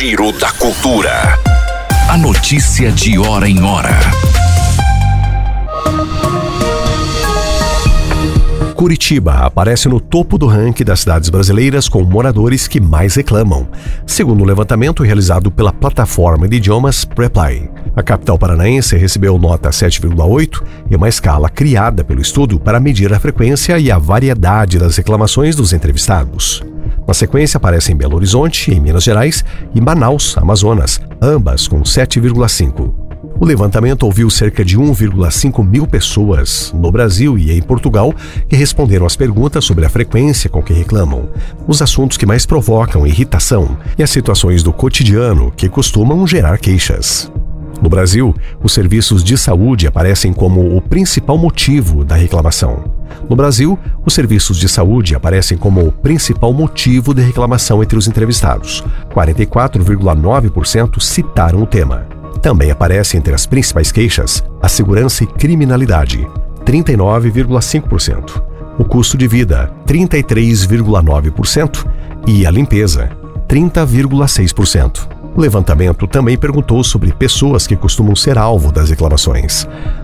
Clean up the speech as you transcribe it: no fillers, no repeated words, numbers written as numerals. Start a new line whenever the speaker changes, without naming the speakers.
Giro da Cultura. A notícia de hora em hora.
Curitiba aparece no topo do ranking das cidades brasileiras com moradores que mais reclamam, segundo um levantamento realizado pela plataforma de idiomas Preply. A capital paranaense recebeu nota 7,8 em uma escala criada pelo estudo para medir a frequência e a variedade das reclamações dos entrevistados. Na sequência aparecem Belo Horizonte, em Minas Gerais, e Manaus, Amazonas, ambas com 7,5. O levantamento ouviu cerca de 1,5 mil pessoas no Brasil e em Portugal que responderam às perguntas sobre a frequência com que reclamam, os assuntos que mais provocam irritação e as situações do cotidiano que costumam gerar queixas. No Brasil, os serviços de saúde aparecem como o principal motivo da reclamação. No Brasil, os serviços de saúde aparecem como o principal motivo de reclamação entre os entrevistados. 44,9% citaram o tema. Também aparece entre as principais queixas a segurança e criminalidade, 39,5%, o custo de vida, 33,9% e a limpeza, 30,6%. O levantamento também perguntou sobre pessoas que costumam ser alvo das reclamações.